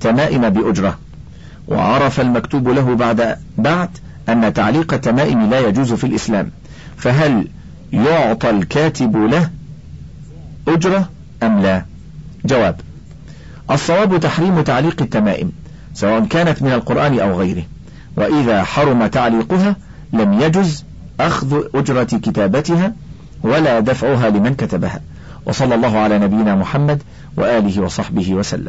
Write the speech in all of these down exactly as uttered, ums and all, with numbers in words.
التمائم بأجرة، وعرف المكتوب له بعد بعد أن تعليق التمائم لا يجوز في الإسلام، فهل يعطى الكاتب له أجرة أم لا؟ جواب: الصواب تحريم تعليق التمائم سواء كانت من القرآن أو غيره، وإذا حرم تعليقها لم يجز أخذ أجرة كتابتها ولا دفعها لمن كتبها. وصلى الله على نبينا محمد وآله وصحبه وسلم.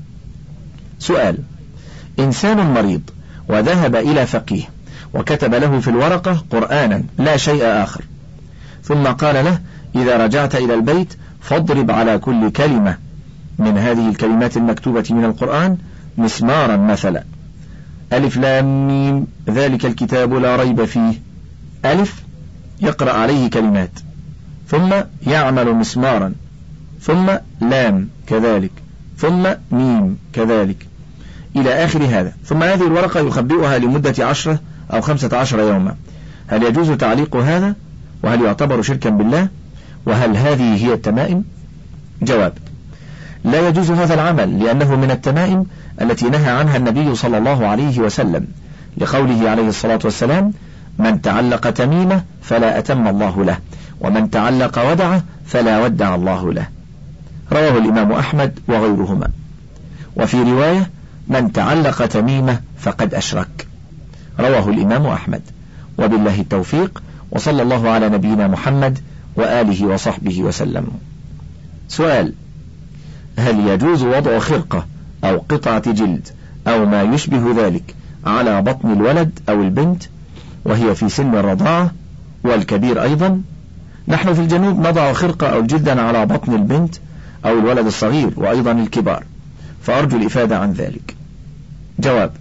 سؤال: إنسان مريض وذهب إلى فقيه وكتب له في الورقة قرآنا لا شيء آخر، ثم قال له: إذا رجعت إلى البيت فاضرب على كل كلمة من هذه الكلمات المكتوبة من القرآن مسمارا مثلا، ألف لام ميم ذلك الكتاب لا ريب فيه. ألف يقرأ عليه كلمات، ثم يعمل مسمارا، ثم لام كذلك، ثم ميم كذلك إلى آخر هذا، ثم هذه الورقة يخبئها لمدة عشرة أو خمسة عشر يوما. هل يجوز تعليق هذا؟ وهل يعتبر شركا بالله؟ وهل هذه هي التمائم؟ جواب: لا يجوز هذا العمل، لأنه من التمائم التي نهى عنها النبي صلى الله عليه وسلم، لقوله عليه الصلاة والسلام: من تعلق تميمة فلا أتم الله له، ومن تعلق ودعة فلا ودع الله له. رواه الإمام أحمد وغيرهما. وفي رواية: من تعلق تميمة فقد أشرك. رواه الإمام أحمد. وبالله التوفيق، وصلى الله على نبينا محمد وآله وصحبه وسلم. سؤال: هل يجوز وضع خرقة أو قطعة جلد أو ما يشبه ذلك على بطن الولد أو البنت وهي في سن الرضاعة والكبير أيضا؟ نحن في الجنوب نضع خرقة أو جلدا على بطن البنت أو الولد الصغير وأيضا الكبار، فأرجو الإفادة عن ذلك. جواب: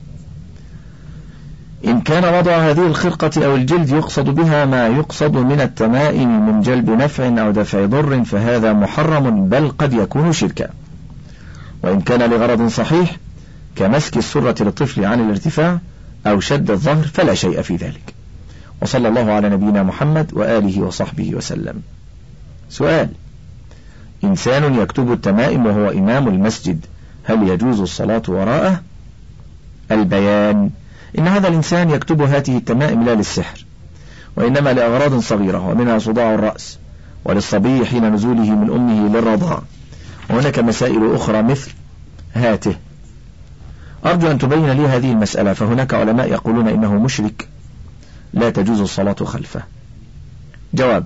إن كان وضع هذه الخرقة أو الجلد يقصد بها ما يقصد من التمائم من جلب نفع أو دفع ضر فهذا محرم، بل قد يكون شركا. وإن كان لغرض صحيح كمسك السرة للطفل عن الارتفاع أو شد الظهر فلا شيء في ذلك. وصلى الله على نبينا محمد وآله وصحبه وسلم. سؤال: إنسان يكتب التمائم وهو إمام المسجد، هل يجوز الصلاة وراءه؟ البيان: إن هذا الإنسان يكتب هذه التمائم لا للسحر، وإنما لأغراض صغيرة، ومنها صداع الرأس، وللصبي حين نزوله من أمه للرضاع، وهناك مسائل أخرى مثل هاته. أرجو أن تبين لي هذه المسألة، فهناك علماء يقولون إنه مشرك لا تجوز الصلاة خلفه. جواب: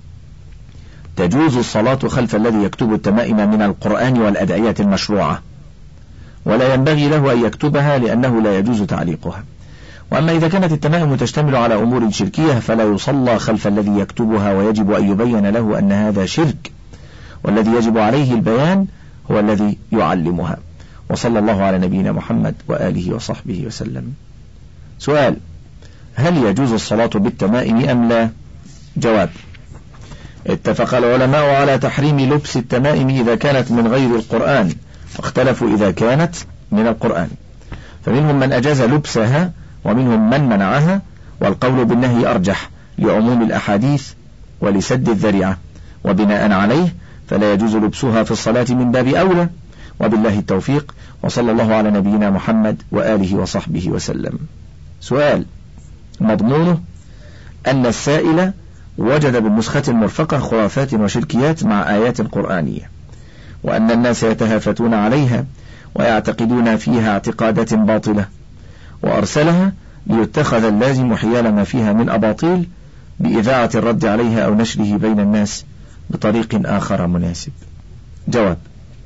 تجوز الصلاة خلف الذي يكتب التمائم من القرآن والأدعية المشروعة، ولا ينبغي له أن يكتبها لأنه لا يجوز تعليقها. وأما إذا كانت التمائم تشتمل على أمور شركية فلا يصلى خلف الذي يكتبها، ويجب أن يبين له أن هذا شرك، والذي يجب عليه البيان هو الذي يعلمها. وصلى الله على نبينا محمد وآله وصحبه وسلم. سؤال: هل يجوز الصلاة بالتمائم أم لا؟ جواب: اتفق العلماء على تحريم لبس التمائم إذا كانت من غير القرآن، واختلفوا إذا كانت من القرآن، فمنهم من أجاز لبسها ومنهم من منعها، والقول بالنهي أرجح لعموم الأحاديث ولسد الذريعة، وبناء عليه فلا يجوز لبسها في الصلاة من باب أولى. وبالله التوفيق، وصلى الله على نبينا محمد وآله وصحبه وسلم. سؤال: مضمونه أن السائل وجد بالنسخة المرفقة خرافات وشركيات مع آيات قرآنية، وأن الناس يتهافتون عليها ويعتقدون فيها اعتقادات باطلة، وأرسلها ليتخذ اللازم حيال ما فيها من أباطيل بإذاعة الرد عليها أو نشره بين الناس بطريق آخر مناسب. جواب: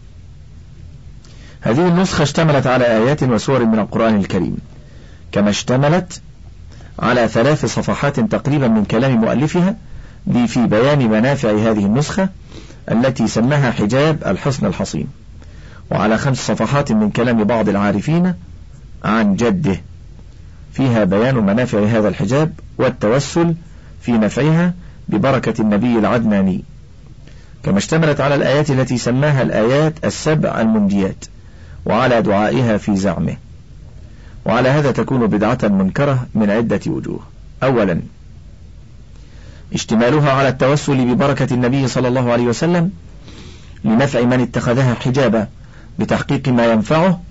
هذه النسخة اشتملت على آيات وسور من القرآن الكريم، كما اشتملت على ثلاث صفحات تقريبا من كلام مؤلفها في بيان منافع هذه النسخة التي سماها حجاب الحصن الحصين، وعلى خمس صفحات من كلام بعض العارفين عن جده فيها بيان منافع هذا الحجاب والتوسل في نفعها ببركة النبي العدناني، كما اشتملت على الآيات التي سماها الآيات السبع المنجيات وعلى دعائها في زعمه. وعلى هذا تكون بدعة منكرة من عدة وجوه. أولا: اشتمالها على التوسل ببركة النبي صلى الله عليه وسلم لنفع من اتخذها حجابا بتحقيق ما ينفعه